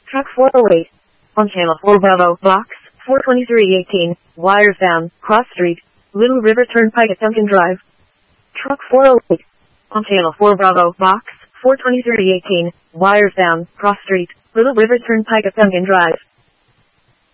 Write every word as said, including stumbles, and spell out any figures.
Truck four oh eight. On Channel four Bravo, Box four twenty-three eighteen, wires down, Cross Street, Little River Turnpike at Duncan Drive. Truck four oh eight. On Channel four Bravo, Box four twenty-three eighteen, wires down, Cross Street, Little River Turnpike at Duncan Drive.